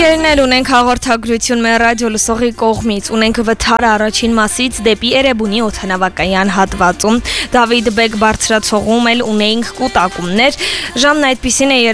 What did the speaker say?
Ընկերներ, ունենք հաղորդագրություն մեր ռադիո լսողի կողմից, ունենք վթարը առաջին մասից դեպի Էրեբունի օդանավակայան հատվածում, Դավիթ Բեկ բարձրացողում էլ ունեինք կուտակումներ, ժամն այդպիսին է